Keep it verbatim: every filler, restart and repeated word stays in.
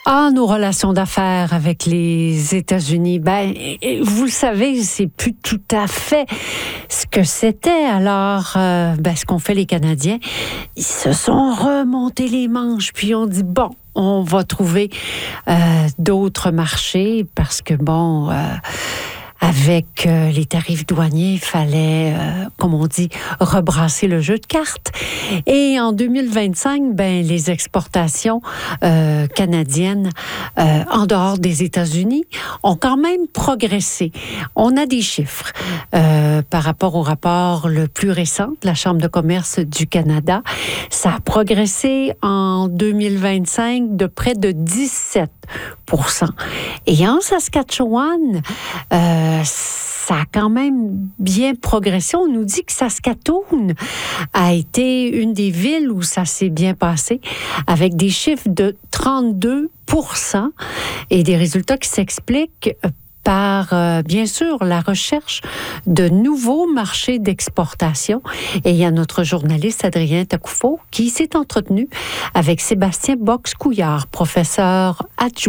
Ah, nos relations d'affaires avec les États-Unis, ben, vous le savez, c'est plus tout à fait ce que c'était. Alors, euh, ben, ce qu'ont fait les Canadiens, ils se sont remontés les manches, puis on dit, bon, on va trouver euh, d'autres marchés parce que, bon... Euh, Avec euh, les tarifs douaniers, il fallait, euh, comme on dit, rebrasser le jeu de cartes. Et en deux mille vingt-cinq, ben, les exportations euh, canadiennes euh, en dehors des États-Unis ont quand même progressé. On a des chiffres euh, par rapport au rapport le plus récent de la Chambre de commerce du Canada. Ça a progressé en deux mille vingt-cinq de près de dix-sept pour cent. Et en Saskatchewan, euh, ça a quand même bien progressé. On nous dit que Saskatoon a été une des villes où ça s'est bien passé, avec des chiffres de trente-deux pour cent et des résultats qui s'expliquent par, euh, bien sûr, la recherche de nouveaux marchés d'exportation. Et il y a notre journaliste Adrien Tacoufo qui s'est entretenu avec Sébastien Box-Couillard, professeur adjoint